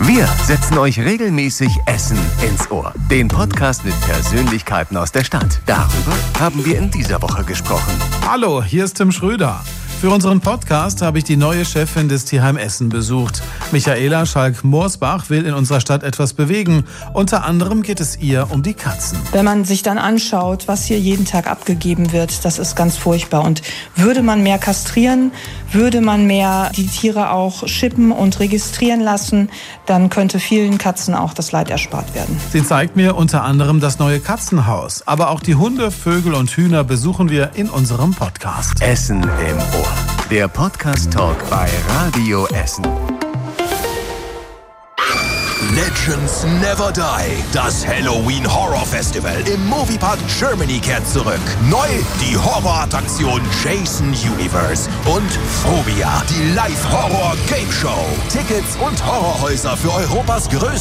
Wir setzen euch regelmäßig Essen ins Ohr. Den Podcast mit Persönlichkeiten aus der Stadt. Darüber haben wir in dieser Woche gesprochen. Hallo, hier ist Tim Schröder. Für unseren Podcast habe ich die neue Chefin des Tierheim Essen besucht. Michaela Schalk-Morsbach will in unserer Stadt etwas bewegen. Unter anderem geht es ihr um die Katzen. Wenn man sich dann anschaut, was hier jeden Tag abgegeben wird, das ist ganz furchtbar. Und würde man mehr kastrieren, würde man mehr die Tiere auch chippen und registrieren lassen, dann könnte vielen Katzen auch das Leid erspart werden. Sie zeigt mir unter anderem das neue Katzenhaus. Aber auch die Hunde, Vögel und Hühner besuchen wir in unserem Podcast. Essen im Ohr. Der Podcast-Talk bei Radio Essen. Legends Never Die. Das Halloween Horror Festival im Moviepark Germany kehrt zurück. Neu die Horrorattraktion Jason Universe und Phobia, die Live-Horror-Game-Show. Tickets und Horrorhäuser für Europas größte